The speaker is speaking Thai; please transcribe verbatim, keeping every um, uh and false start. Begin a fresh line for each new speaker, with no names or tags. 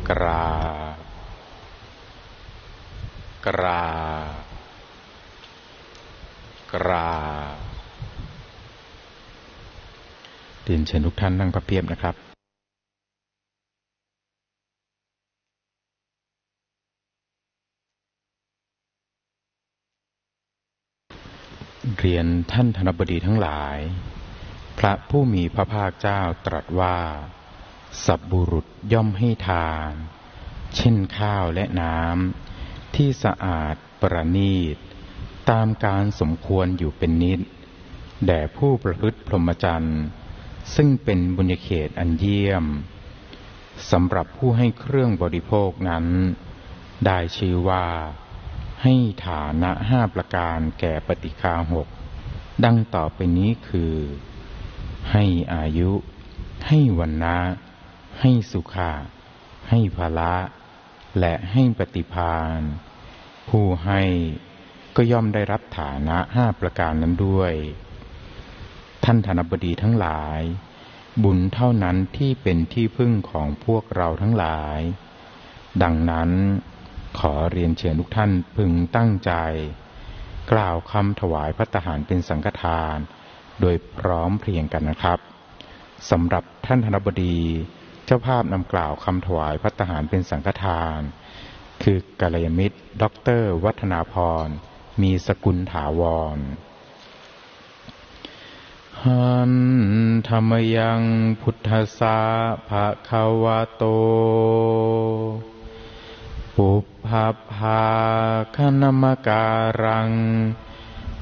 กราบกราบกราบเรียนเชิญทุกท่านนั่งพับเพียบนะครับเรียนท่านธนบดีทั้งหลายพระผู้มีพระภาคเจ้าตรัสว่าสัพบุรุษย่อมให้ทานเช่นข้าวและน้ำที่สะอาดประณีตตามการสมควรอยู่เป็นนิจแด่ผู้ประพฤติพรหมจรรย์ซึ่งเป็นบุญญาเขตอันเยี่ยมสำหรับผู้ให้เครื่องบริโภคนั้นได้ชื่อว่าให้ฐานะห้าประการแก่ปฏิฆาหกดังต่อไปนี้คือให้อายุให้วรรณะให้สุขะให้ภละและให้ปฏิภาณผู้ให้ก็ย่อมได้รับฐานะห้าประการนั้นด้วยท่านธนบดีทั้งหลายบุญเท่านั้นที่เป็นที่พึ่งของพวกเราทั้งหลายดังนั้นขอเรียนเชิญทุกท่านพึงตั้งใจกล่าวคำถวายภัตตาหารเป็นสังฆทานโดยพร้อมเพรียงกันนะครับสำหรับท่านธนบดีเจ้าภาพนำกล่าวคำถวายภัตตาหารเป็นสังฆทานคือกัลยาณมิตรด็อกเตอร์วัฒนาพรมีสกุลถาวรหันธรรมยังพุทธัสสะภะคะวะโตปุพพภาคณมการัง